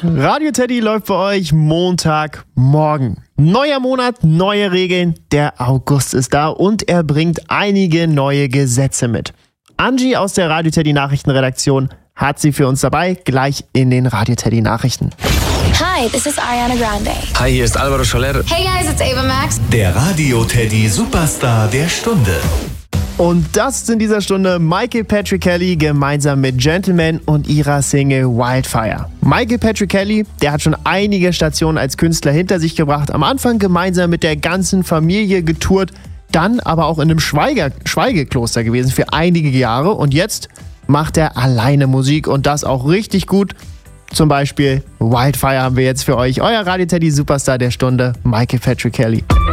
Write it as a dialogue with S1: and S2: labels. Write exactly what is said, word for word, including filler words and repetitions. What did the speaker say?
S1: Radio Teddy läuft für euch Montagmorgen. Neuer Monat, neue Regeln. Der August ist da und er bringt einige neue Gesetze mit. Angie aus der Radio Teddy Nachrichtenredaktion hat sie für uns dabei, gleich in den Radio Teddy Nachrichten.
S2: Hi, this is Ariana Grande.
S3: Hi, hier ist Alvaro Soler.
S2: Hey guys, it's Ava Max.
S4: Der Radio Teddy Superstar der Stunde.
S1: Und das ist in dieser Stunde Michael Patrick Kelly gemeinsam mit Gentleman und ihrer Single Wildfire. Michael Patrick Kelly, der hat schon einige Stationen als Künstler hinter sich gebracht. Am Anfang gemeinsam mit der ganzen Familie getourt, dann aber auch in einem Schweiger- Schweigekloster gewesen für einige Jahre. Und jetzt macht er alleine Musik und das auch richtig gut. Zum Beispiel Wildfire haben wir jetzt für euch. Euer Radio Teddy Superstar der Stunde, Michael Patrick Kelly.